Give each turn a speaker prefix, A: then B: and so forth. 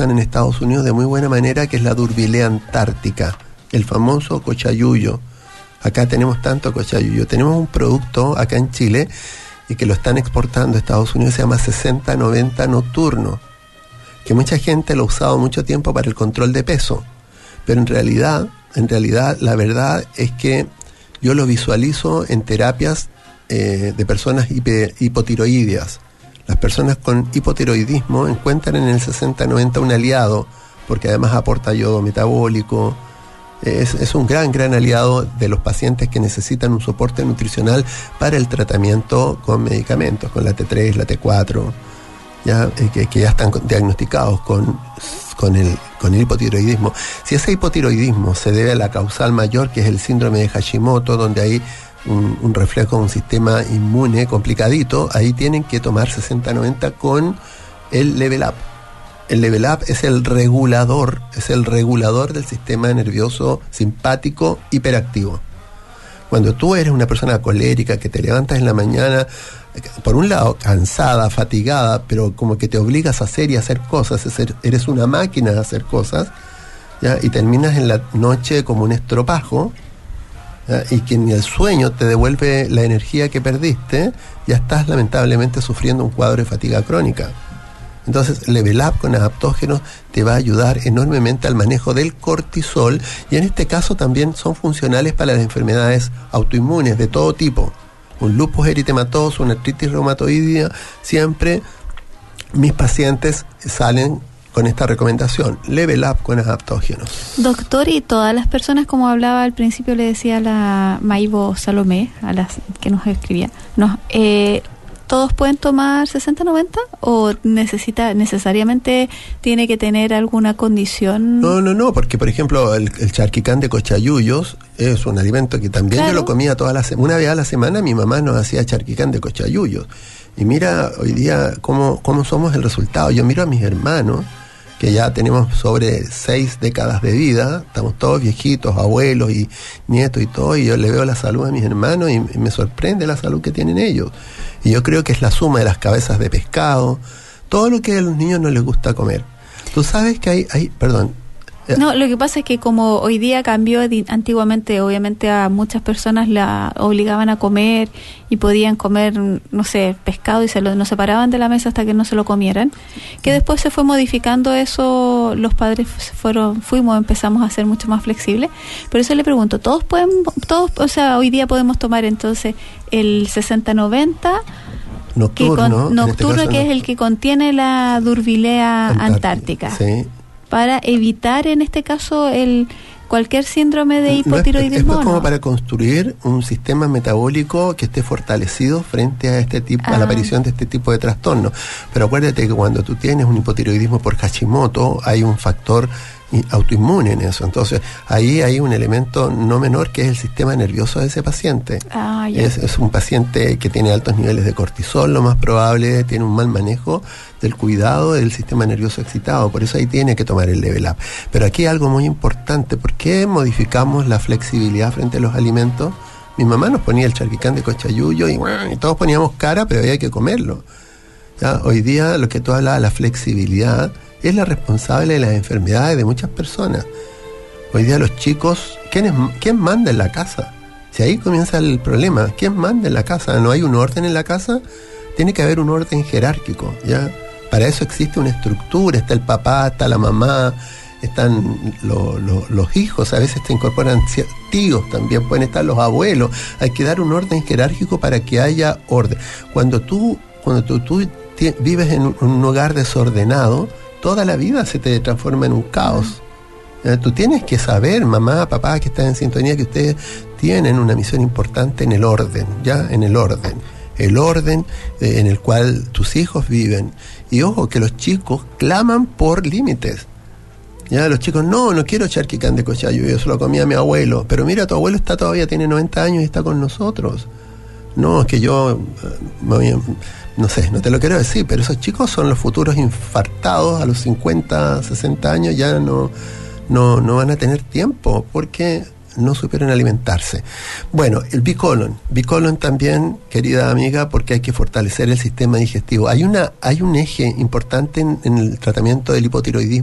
A: usan en Estados Unidos de muy buena manera, que es la Durvilea antártica, el famoso cochayuyo. Acá tenemos tanto cochayuyo. Tenemos un producto acá en Chile y que lo están exportando a Estados Unidos, se llama 60-90 nocturno, que mucha gente lo ha usado mucho tiempo para el control de peso, pero en realidad la verdad es que yo lo visualizo en terapias de personas hipotiroideas. Las personas con hipotiroidismo encuentran en el 60-90 un aliado, porque además aporta yodo metabólico. Es un gran aliado de los pacientes que necesitan un soporte nutricional para el tratamiento con medicamentos, con la T3, la T4, ya, que ya están diagnosticados con el hipotiroidismo. Si ese hipotiroidismo se debe a la causal mayor, que es el síndrome de Hashimoto, donde hay un reflejo de un sistema inmune complicadito, ahí tienen que tomar 60-90 con el Level Up. El Level Up es el regulador del sistema nervioso simpático hiperactivo. Cuando tú eres una persona colérica, que te levantas en la mañana, por un lado cansada, fatigada, pero como que te obligas a hacer y hacer cosas, eres una máquina de hacer cosas, ¿ya? Y terminas en la noche como un estropajo, ¿ya? Y que ni el sueño te devuelve la energía que perdiste, ya estás lamentablemente sufriendo un cuadro de fatiga crónica. Entonces, Level Up con adaptógenos te va a ayudar enormemente al manejo del cortisol, y en este caso también son funcionales para las enfermedades autoinmunes de todo tipo. Un lupus eritematoso, una artritis reumatoidea, siempre mis pacientes salen con esta recomendación: Level Up con adaptógenos.
B: Doctor, y todas las personas, como hablaba al principio, le decía a la Maibo Salomé, a las que nos escribía, ¿todos pueden tomar 60-90 o necesariamente tiene que tener alguna condición?
A: No, porque por ejemplo el charquicán de cochayuyos es un alimento que también, claro, yo lo comía una vez a la semana. Mi mamá nos hacía charquicán de cochayuyos, y mira hoy día cómo somos el resultado. Yo miro a mis hermanos, que ya tenemos sobre 6 décadas de vida, estamos todos viejitos, abuelos y nietos y todo, y yo le veo la salud a mis hermanos y me sorprende la salud que tienen ellos. Y yo creo que es la suma de las cabezas de pescado, todo lo que a los niños no les gusta comer. Tú sabes que hay perdón.
B: No, lo que pasa es que como hoy día cambió, antiguamente obviamente a muchas personas la obligaban a comer y podían comer, no sé, pescado, y no se paraban de la mesa hasta que no se lo comieran, que después se fue modificando eso, los padres empezamos a ser mucho más flexibles. Por eso le pregunto, o sea, hoy día podemos tomar entonces el 60-90 nocturno, que es el que contiene la Durvilea antártica.
A: Sí.
B: Para evitar, en este caso, cualquier síndrome de hipotiroidismo.
A: Es como para construir un sistema metabólico que esté fortalecido frente a a la aparición de este tipo de trastornos. Pero acuérdate que cuando tú tienes un hipotiroidismo por Hashimoto, hay un factor autoinmune en eso. Entonces, ahí hay un elemento no menor, que es el sistema nervioso de ese paciente. Es un paciente que tiene altos niveles de cortisol, lo más probable, tiene un mal manejo del cuidado del sistema nervioso excitado. Por eso ahí tiene que tomar el Level Up. Pero aquí hay algo muy importante: ¿por qué modificamos la flexibilidad frente a los alimentos? Mi mamá nos ponía el charquicán de cochayuyo y todos poníamos cara, pero había que comerlo. ¿Ya? Hoy día, lo que tú hablabas, la flexibilidad, es la responsable de las enfermedades de muchas personas. Hoy día los chicos, ¿quién manda en la casa? Si ahí comienza el problema, ¿quién manda en la casa? ¿No hay un orden en la casa? Tiene que haber un orden jerárquico, ¿ya? Para eso existe una estructura, está el papá, está la mamá, están los hijos, a veces se incorporan tíos también, pueden estar los abuelos. Hay que dar un orden jerárquico para que haya orden. Cuando tú vives en un hogar desordenado, toda la vida se te transforma en un caos. Tú tienes que saber, mamá, papá, que están en sintonía, que ustedes tienen una misión importante en el orden, ¿ya? En el orden en el cual tus hijos viven. Y ojo, que los chicos claman por límites. Ya, los chicos, no quiero charquicán de cochayuyo, yo se lo comía a mi abuelo. Pero mira, tu abuelo todavía tiene 90 años y está con nosotros. No, es que yo, no sé, no te lo quiero decir, pero esos chicos son los futuros infartados a los 50, 60 años, ya no van a tener tiempo porque no supieron alimentarse. Bueno, el bicolon también, querida amiga, porque hay que fortalecer el sistema digestivo. Hay un eje importante en el tratamiento del hipotiroidismo